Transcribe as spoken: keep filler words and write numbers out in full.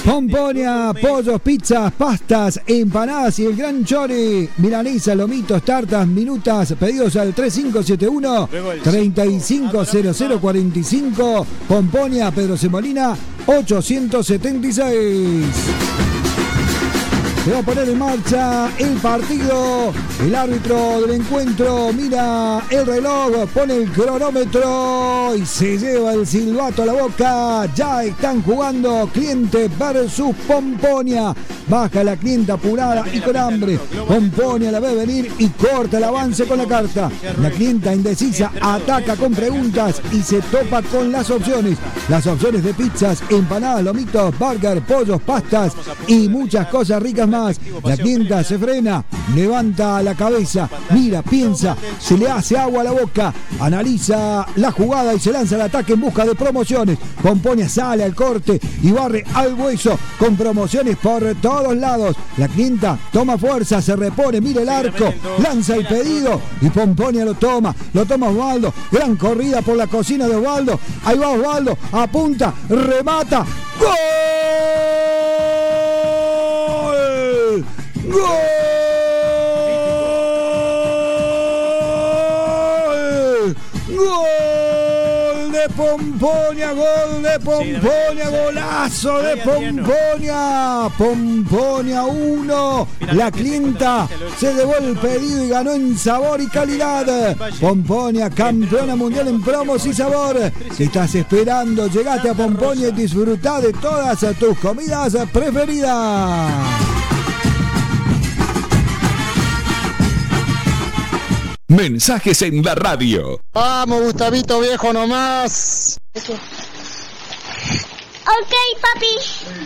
Pomponia, pollos, pizzas, pastas, empanadas y el gran chori. Milanesa, lomitos, tartas, minutas. Pedidos al tres cinco siete uno, tres cinco cero cero cuatro cinco. Pomponia, Pedro Semolina, ochocientos setenta y seis. Se va a poner en marcha el partido. El árbitro del encuentro mira el reloj, pone el cronómetro y se lleva el silbato a la boca. Ya están jugando Cliente versus Pomponia. Baja la Cliente apurada y con hambre. Pomponia la ve venir y corta el avance con la carta. La Clienta indecisa ataca con preguntas y se topa con las opciones. Las opciones de pizzas, empanadas, lomitos, burger, pollos, pastas y muchas cosas ricas más. La Clienta se frena, levanta la cabeza, mira, piensa, se le hace agua a la boca, analiza la jugada y se lanza al ataque en busca de promociones. Pomponia sale al corte y barre al hueso con promociones por todos lados. La Clienta toma fuerza, se repone, mira el arco, lanza el pedido y Pomponia lo toma, lo toma Osvaldo. Gran corrida por la cocina de Osvaldo. Ahí va Osvaldo, apunta, remata. ¡Gol! ¡Gol! ¡Gol de Pomponia! ¡Gol de Pomponia! ¡Golazo de Pomponia! Pomponia uno. La Clienta se llevó el pedido y ganó en sabor y calidad. Pomponia, campeona mundial en promos y sabor. Si estás esperando, llegate a Pomponia y disfruta de todas tus comidas preferidas. Mensajes en la radio. Vamos, Gustavito viejo nomás. Ok, papi.